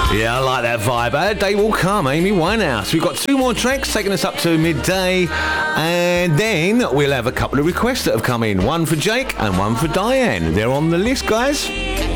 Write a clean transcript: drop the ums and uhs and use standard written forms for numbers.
Yeah, I like that vibe. A Day Will Come, Amy Winehouse. We've got 2 more tracks taking us up to midday, and then we'll have a couple of requests that have come in. One for Jake and one for Diane. They're on the list, guys.